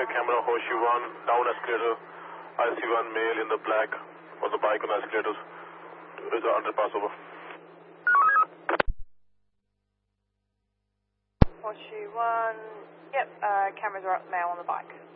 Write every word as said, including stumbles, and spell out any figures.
camera, Horseshoe one, down escalator. I see one male in the black on the bike on the escalators. Is the underpass over? Horseshoe one, yep, uh, cameras are up, male on the bike.